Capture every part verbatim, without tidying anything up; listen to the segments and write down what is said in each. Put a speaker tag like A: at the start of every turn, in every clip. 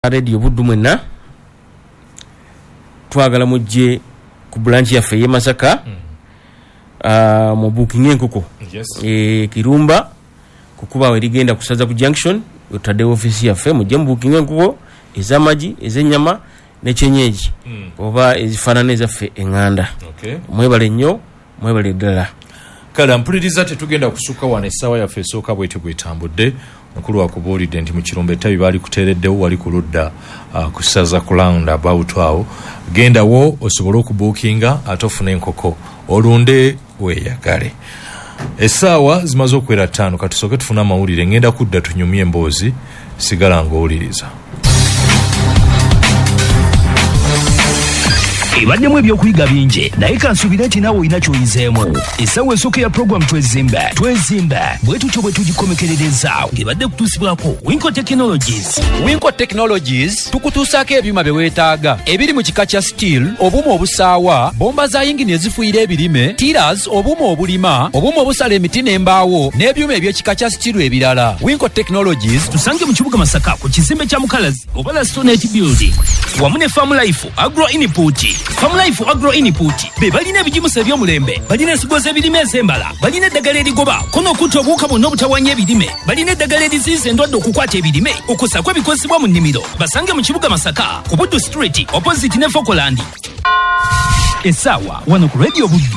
A: Radio Buddu mwenna twagala mujje ku branch ya Feye Masaka mm. uh, mu booking enkoko
B: yes.
A: e Kirumba kukuba werigenda kusaza ku junction utade office ya Feye mujje mu booking enkoko ezamaji ezenyama ne chenyeji mm. oba ezifanana za Feye enganda
B: okay.
A: mwebale nnyo mwebale ddala
B: kala mpuliriza tetugenda kusuka wana esawa ya Feye soka bwete bwetambudde mukulu wa kubolide nti mu Kirumba etabi bali kutereddewo wali kuludda uh, kusaza kulanda about awo genda wo osobola okubookinga atofuna enkoko olunde weyagale essaawa zimaze okwera ttaano katusoke tufuna amawulire ngenda kudda tunyumye emboozi sigala ng'owuliriza
C: Ibaddemu ebyokuyiga bingi naye kansuubira nti naawe olina ky'oyizeemu. Essaawa esooka ya program twezimbe twezimbe bwe tutyo bwe tugikomekerereza ng'ebadde kutuusibwako Winco Technologies.
D: Winco Technologies tukutuusaako ebyuma bye weetaaga ebiri mu kika kya steel, obuuma obusaawa, bomba za yingini ezifuuyira ebirime, tiras, obuuma obulima, obuuma obusala emiti n'embaawo n'ebyuma eby'ekika kya steel ebirala. Winco Technologies
C: tusange mu kibuga Masaka ku kizimbe kya Mukalazi oba Stonehenge Building wamu ne Farm Life Agro Input. Farm Life Agro Input be balina ebijimusa eby'omulembe, balina ensigo z'ebirime ez'embala, balina eddagala erigoba kono okutta obuwuka bwonna obutawanya ebirime, balina eddagala eriziyiza endwadde okukwata ebirime okusako ebikozesebwa mu nnimiro. Basange mu kibuga Masaka ku Buddu Street opposite ne Fokoland. Essaawa wano ku Radio Buddu.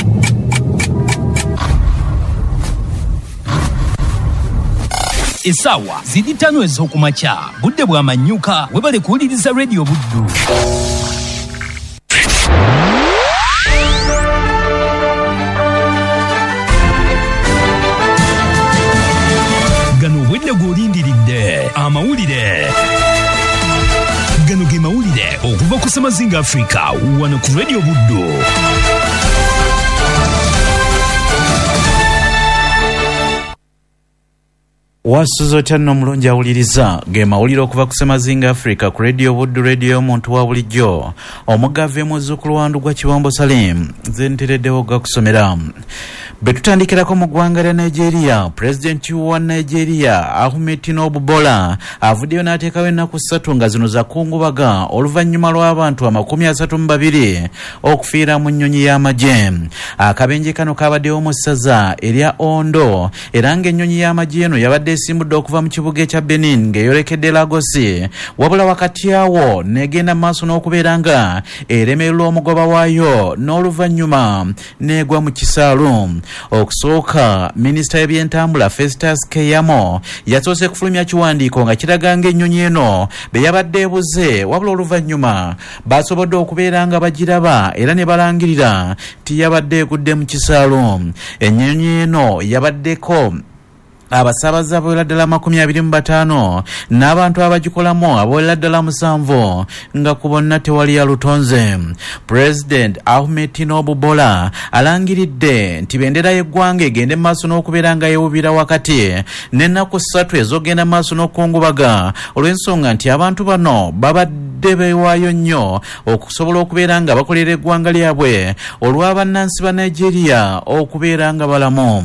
C: Essaawa ziri ttaano ez'okumakya budde bw'amanyuka webale kuwuliriza Radio Buddu. Gano obwedde gw'olindiridde amawulire. Gano ge mawulire okuva ku Semazinga Africa wano ku Radio Buddu.
E: Wasuzo tano mulungi awuliriza ge mawulire okuva ku Semazinga Africa ku Radio Buddu, radio omuntu wa bulijjo omugave muzzukulu wandu gwa Kibombo Salim zentereddewo gakusomera. Betutandikirako mu ggwanga lya Nigeria, President wa Nigeria Ahmed Tinubu Bola avuddeyo n'ateekawo ennaku ssatu nga zino zakungubaga oluvannyuma lw'abantu amakumi asatu mu babiri okufiira mu nnyonyi y'amagye. Akabenje kano kabaddewo mu ssaza erya Ondo era ng'ennyonyi y'amagye eno yabadde esimbudde okuva mu kibuga ekya Benin ng'eyolekedde Lagos, wabula wakati awo negenda maaso n'okubeera nga eremererwa omugoba waayo n'oluvannyuma negwa mu kisaalu. Okusooka minisita y'ebyentambula Festus Keyamo yasoose kufulumya kiwandiiko nga kiraga ng'ennyonyi eno be yabadde ebuze, wabula oluvannyuma basobodde okubeera nga bagiraba era ne balangirira nti yabadde egudde mu kisaalu. Ennyonyi eno yabaddeko abasaabaze abawera ddala makumi abiri mu bataano n'abantu abagikolamu abawera ddala musanvu nga ku bonna tewali yalutonze. President Ahmed Tinubu Bola alangiridde nti bendera y'eggwanga egende mu maaso n'okubeera nga yeewubira wakati n'ennaku ssatu ez'ogenda mu maaso n'okukungubaga olw'ensonga nti abantu bano babadde beewaayo nnyo okusobola okubeera nga bakolera eggwanga lyabwe olw'abannansi ba Nigeria okubeera nga balamu.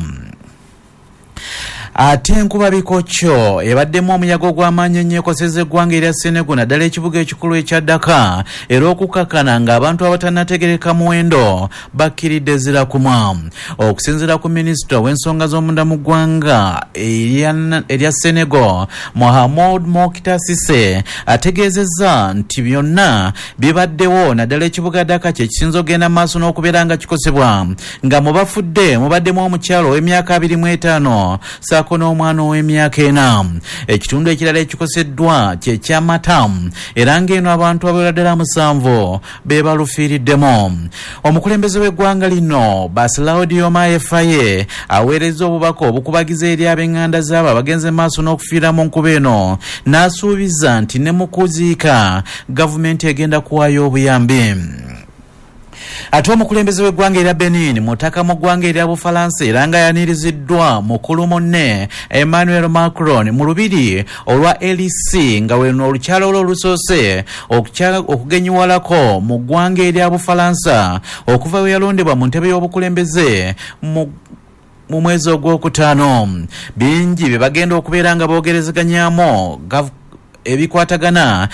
E: Ate enkuba bikokyo ebaddemu omuyaga ogw'amaanyi ennyo ekosezza eggwanga erya Senegal naddala ekibuga ekikulu ekya Dakar era okukakana ng'abantu abatannategereka muwendo bakkiridde zirakumwa. Okusinziira ku minisita w'ensonga z'omunda mu ggwanga erya Senegal Mohamed Moktar Cisse ategeezezza nti byonna bibaddewo naddala ekibuga Dakar kye kisinza ogenda maaso n'okubeera nga kikosebwa nga mu bafudde mubaddemu omukyalo ow'emyaka abiri mu etaano saako n'omwana ow'emyaka ena. Ekitundu ekirala ekikoseddwa kye kya Matam era ng'eno abantu abawera ddala musanvu be balufiiriddemu. Omukulembeze w'eggwanga lino Basilao Diomaye Faye aweerezza obubaka obukubagiza eri ab'eŋŋanda z'abo abagenze maaso n'okufiira mu nkuba eno n'asuubiza nti ne mu kuziika gavumenti egenda kuwaayo obuyambi. Ate omukulembeze w'eggwanga erya Benin mutaka mu ggwanga erya Bufalansa era nga yaniriziddwa mukulu munne Emmanuel Macron mu lubiri olwa L C nga weno olukyalo olwo olusoose okugenyiwalako mu ggwanga erya Bufalansa okuva we yalondebwa mu ntebe y'obukulembeze mu mu mwezi ogwokutaano. Bingi bye bagenda okubeera nga boogerezeganyaamu ebikwatagana